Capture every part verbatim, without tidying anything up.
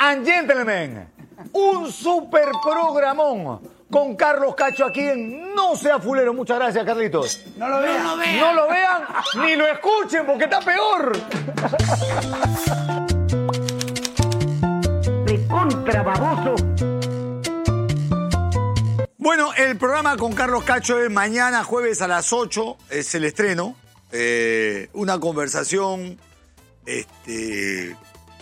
and gentlemen, un super programón con Carlos Cacho aquí en No Sea Fulero. Muchas gracias, Carlitos. No lo vean. No lo vean, no lo vean ni lo escuchen porque está peor. De contra baboso. Bueno, el programa con Carlos Cacho es mañana, jueves a las ocho, es el estreno. Eh, una conversación este,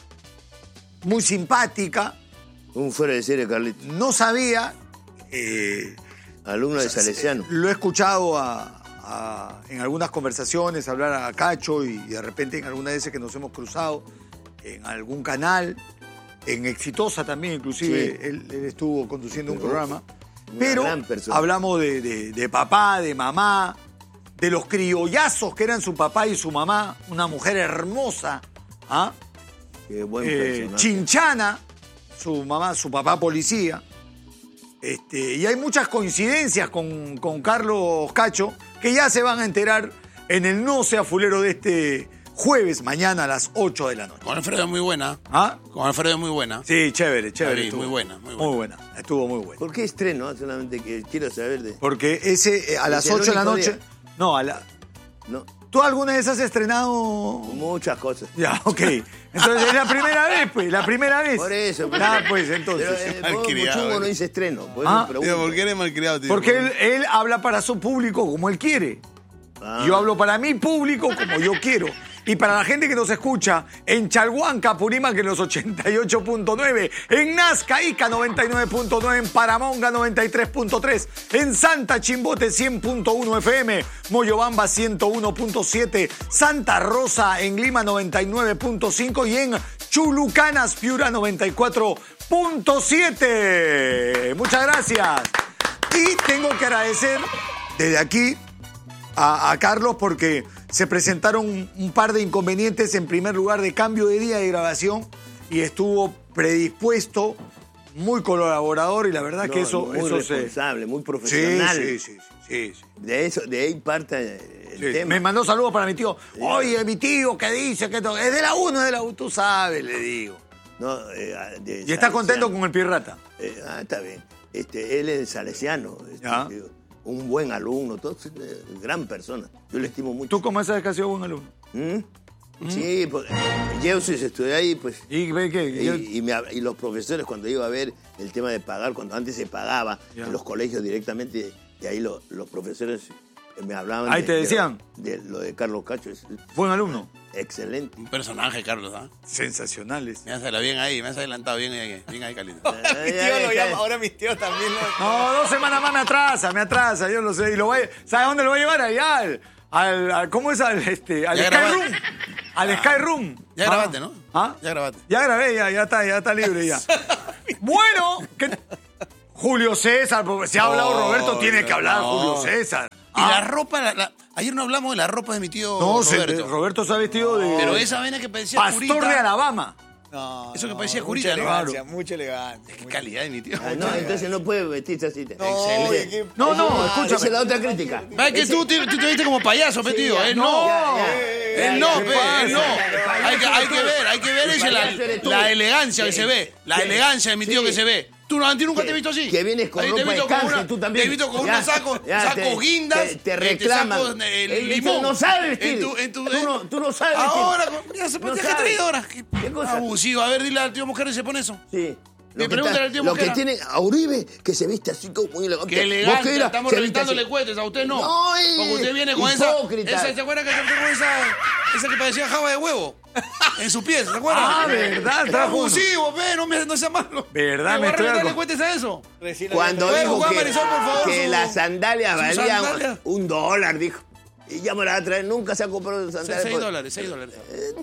muy simpática. Un fuera de serie, Carlitos. No sabía. Eh, Alumno de Salesiano. Lo he escuchado a, a, en algunas conversaciones hablar a Cacho y de repente en algunas veces que nos hemos cruzado en algún canal, en Exitosa también, inclusive Sí. él, él estuvo conduciendo un Pero, programa. una Pero gran persona. hablamos de, de, de papá, de mamá, de los criollazos que eran su papá y su mamá, una mujer hermosa, ¿ah? Qué buen Eh, personaje. Chinchana, su mamá, su papá policía. Este, y hay muchas coincidencias con, con Carlos Cacho que ya se van a enterar en el No Sea Fulero de este jueves, mañana a las ocho de la noche. Con Alfredo es muy buena. ¿Ah? Con Alfredo es muy buena. Sí, chévere, chévere. Sí, estuvo. muy buena, muy buena. Muy buena, estuvo muy buena. ¿Por qué estreno? Solamente que quiero saber de... Porque ese eh, a las ¿Es el ocho de la único noche... día? No, a la... No, ¿Tú alguna vez has estrenado...? muchas cosas. Ya, ok. Entonces es la primera vez, pues, la primera vez. Por eso. por Ah, eso. pues, entonces. Pero eh, vos, Malcriado, Mochungo, no eh. dice estreno. Por Ah. eso pregunto. Tío, ¿por qué eres malcriado, tío? Porque él, él habla para su público como él quiere. Ah. Yo hablo para mi público como yo quiero. Y para la gente que nos escucha en Chalhuanca, Purímac en los ochenta y ocho punto nueve, en Nazca, Ica noventa y nueve punto nueve, en Paramonga noventa y tres punto tres, en Santa Chimbote cien punto uno F M, Moyobamba ciento uno punto siete, Santa Rosa en Lima noventa y nueve punto cinco y en Chulucanas, Piura noventa y cuatro punto siete. Muchas gracias. Y tengo que agradecer desde aquí a, a Carlos porque se presentaron un, un par de inconvenientes, en primer lugar de cambio de día de grabación, y estuvo predispuesto, muy colaborador, y la verdad No, que eso, muy eso se... responsable, muy Sí, profesional. sí, sí, sí, sí. De eso, de ahí parte el Sí, tema. me mandó saludos para mi tío. Oye, mi tío, ¿qué dice? ¿Qué to-? Es de la uno, es de la uno, tú sabes, le digo. No, eh, de Y está contento Salesiano. con el Pirrata. Eh, ah, está bien. Este, él es salesiano. Este, Ya. digo, un buen alumno, todo, eh, gran persona. Yo le estimo mucho. ¿Tú cómo sabes que ha sido buen alumno? ¿Mm? Sí, porque Jeusis estudió ahí, pues. ¿Y ve qué? Y, Yo- y me hab- y los profesores, cuando iba a ver el tema de pagar, cuando antes se pagaba Ya. en los colegios directamente, y ahí lo- los profesores me hablaban. Ahí de- te de- decían. De, lo de Carlos Cacho. Es Buen alumno. excelente. Un personaje, Carlos, ¿ah? Sensacionales. Me has bien ahí, me has adelantado bien ahí, bien ahí, Carlitos. Mi tío lo llama, ahora mis tíos también lo... No, dos semanas más me atrasa, me atrasa, yo lo sé. Y lo voy, ¿sabes dónde lo voy a llevar? Allá al, al, al- ¿cómo es? Al, este, al Ya Sky grabaste. Room. Al Sky Room. Ya Ah. grabaste, ¿no? ¿Ah? Ya grabaste. Ya grabé, ya, ya está, ya está libre ya. Bueno, ¿qué? Julio César, porque si ha hablado No, Roberto, tiene que hablar no. Julio César. Y la ropa, la- la- ayer no hablamos de la ropa de mi tío No, se- Roberto. Roberto se ha vestido de Pero esa vena que parecía pastor curita. de Alabama. No, Eso que no, parecía mucha curita, ¿no? elegancia, mucha elegancia. Qué calidad de mi tío. Ah, no, entonces no puede vestirse así. No, Excelente. oye, qué- No, no, Esa escúchame. es la otra crítica. ¿Ves que Ese- tú, te- tú te viste como payaso, pe, tío? ya, Él no. ya, ya. Él no, Ya, pe, ya, él no. ya. Hay que, hay que ver, hay que ver El ese, la, payaso eres tú. la elegancia que Sí. se ve. La Sí. elegancia de mi tío Sí. que se ve. Tú, no, a ti nunca Que- te he visto así. que vienes con Ahí te he ropa visto de con canje, una- tú también. Te he visto con Ya, unos sacos, ya, sacos te- guindas. te- te este, reclaman. sacos, eh, Él limón. no sabe vestir. En tu, en tu, Tú no- tú no sabes vestir. Ahora, ya se No pone sabes. traído ahora. Qué ¿Qué cosa? abusivo. A ver, dile al tío Mujer y se pone eso. Sí. Me Lo que, pregúntale está- al tío lo que Mosquera. tiene a Uribe, que se viste así como muy elegante. Qué elegante, Mosquera estamos se viste reventándole así. cohetes, a usted no. No, eh, Porque usted viene con esa, hipócrita. esa. ¿Se acuerda que yo tengo esa, esa que parecía java de huevo? En sus pies, ¿se acuerda? Ah, verdad, Qué trajo uno. abusivo, ve, no, me, no sea malo. Verdad, me me voy a estoy reventarle aco- cohetes a eso. Recién Cuando ¿Puede dijo jugar que, Marisol, por favor, que su- las sandalias su valían sandalia? un dólar, dijo. Y ya me la va a traer, nunca se ha comprado sandalias. seis por- dólares, seis dólares.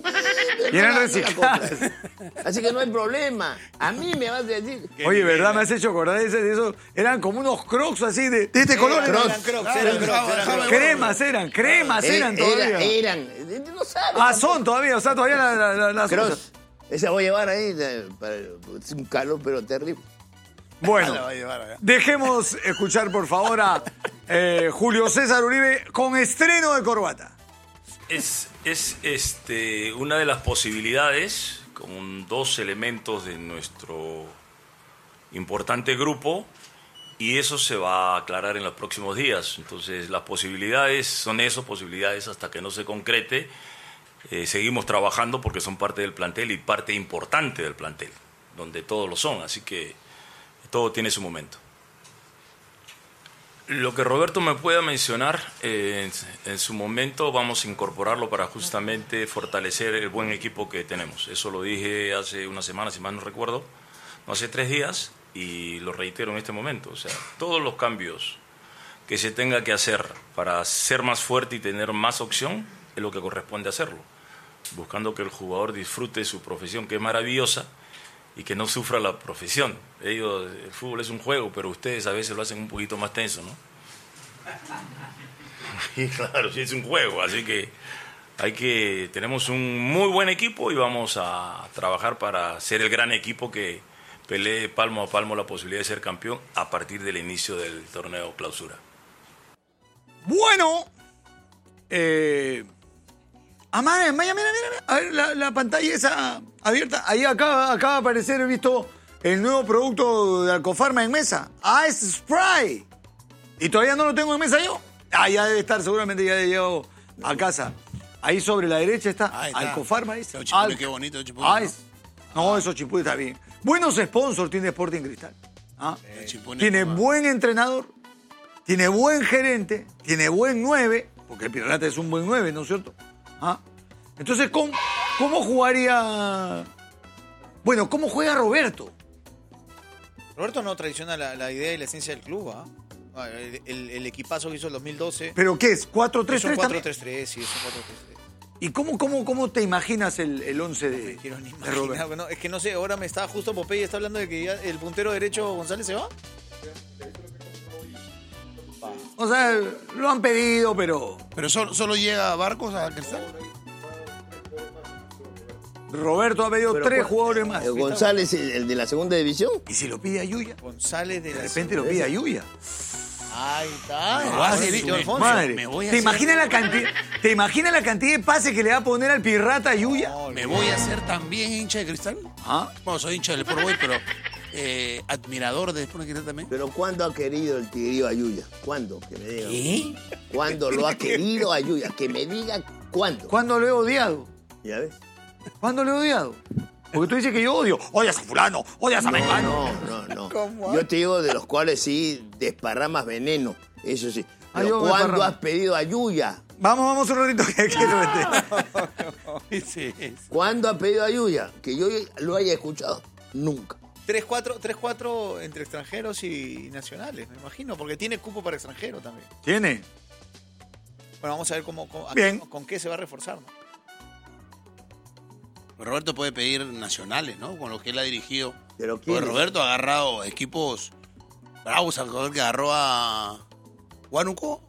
Y eran No la- no la recicladas. compras. Así que no hay problema. A mí me vas a decir. Oye, ¿verdad? Me has hecho acordar de ese- de eso. Eran como unos crocs así de, de este color. Crocs. Eran crocs, Claro, eran java- crocs, eran java crocs. de Cremas eran, cremas Eh, eran era- todavía. eran. eh, No sabes. Ah, son todavía, o sea, todavía la- la- la- las Cross. usas. Esa voy a llevar ahí. eh, para- es un calor, pero terrible. Bueno, La va a llevar allá. dejemos escuchar por favor a eh, Julio César Uribe con estreno de corbata. Es, es este, una de las posibilidades, con dos elementos de nuestro importante grupo y eso se va a aclarar en los próximos días. Entonces las posibilidades son eso, posibilidades hasta que no se concrete. Eh, seguimos trabajando porque son parte del plantel y parte importante del plantel, donde todos lo son, así que todo tiene su momento. Lo que Roberto me pueda mencionar, eh, en, en su momento vamos a incorporarlo para justamente fortalecer el buen equipo que tenemos. Eso lo dije hace una semana, si mal no recuerdo, no hace tres días, y lo reitero en este momento. O sea, todos los cambios que se tenga que hacer para ser más fuerte y tener más opción es lo que corresponde hacerlo, buscando que el jugador disfrute su profesión, que es maravillosa, y que no sufra la profesión. Ellos, el fútbol es un juego, pero ustedes a veces lo hacen un poquito más tenso, ¿no? Y claro, sí es un juego, así que hay que tenemos un muy buen equipo y vamos a trabajar para ser el gran equipo que pelee palmo a palmo la posibilidad de ser campeón a partir del inicio del torneo clausura. Bueno, eh... Ah, Maya, Maya, mira, mira, mira. A ver, la, la pantalla esa abierta. Ahí acaba, acaba de aparecer, he visto el nuevo producto de Alcofarma en mesa. Ice Spray. Y todavía no lo tengo en mesa yo. Ah, ya debe estar, seguramente ya he llegado a casa. Ahí sobre la derecha está, Ahí está. Alcofarma. Ahí Pero Chimpune, qué bonito, Chimpune, Ice. No, eso Chimpune está bien. Buenos sponsors tiene Sporting Cristal. ¿Ah? El Chimpune, Tiene ¿no? buen entrenador, tiene buen gerente, tiene buen nueve, porque el Pirata es un buen nueve, ¿no es cierto? ¿Ah? Entonces, ¿cómo, ¿cómo jugaría? Bueno, ¿cómo juega Roberto? Roberto no traiciona la, la idea y la esencia del club, ¿ah? Ah, el, el, el equipazo que hizo el dos mil doce. ¿Pero qué es? ¿cuatro tres Es un tres cuatro también? tres tres, sí, es un cuatro tres tres. ¿Y cómo, cómo, cómo te imaginas el, el once de, Me quiero ni de imaginar, Roberto? no, es que no sé, ahora me está justo Popeye, está hablando de que ya el puntero derecho González se va. O sea, lo han pedido, pero Pero solo, solo llega Barcos a Cristal. Roberto ha pedido Pero, tres ¿cuál? jugadores más. Eh, González, el, el de la segunda división. ¿Y si lo pide a Yuya? González de De la repente lo pide a Yuya. Ahí está. Me voy a hacer- Tío me- Alfonso. Madre, me voy a ¿te hacer- imaginas la cantidad, ¿te imaginas la cantidad de pases que le va a poner al Pirata a Yuya? No, Me voy a hacer también hincha de Cristal. ¿Ah? Bueno, soy hincha del Sport Boys, pero eh, admirador de Sport Cristal también. Pero ¿cuándo ha querido el tigrillo a Yuya? ¿Cuándo? Que me diga. ¿Qué? ¿Cuándo lo ha querido a Yuya? Que me diga cuándo. ¿Cuándo lo he odiado? ¿Ya ves? ¿Cuándo lo he odiado? Porque tú dices que yo odio. Odias a fulano, odias a mengano. No, no, no. ¿Cómo? Yo te digo de los cuales sí desparramas veneno. Eso sí. Ah, Pero yo ¿cuándo desparramo. has pedido a Yuya? Vamos, vamos un ratito que quiero meter. Sí, es. ¿Cuándo has pedido a Yuya? Que yo lo haya escuchado. Nunca. tres cuatro entre extranjeros y nacionales, me imagino, porque tiene cupo para extranjero también. ¿Tiene? Bueno, vamos a ver cómo, cómo- a Bien. qué- con qué se va a reforzar, ¿no? Roberto puede pedir nacionales, ¿no? Con lo que él ha dirigido. Pero ¿quién Porque es? Roberto ha agarrado equipos bravos, a ver que agarró a Huánuco,